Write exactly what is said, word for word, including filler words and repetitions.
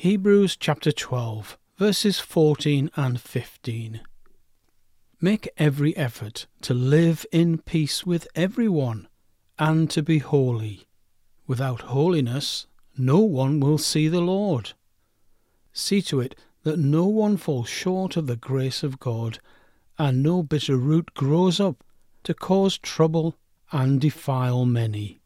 Hebrews chapter twelve, verses fourteen and fifteen. Make every effort to live in peace with everyone, and to be holy. Without holiness, no one will see the Lord. See to it that no one falls short of the grace of God, and no bitter root grows up to cause trouble and defile many.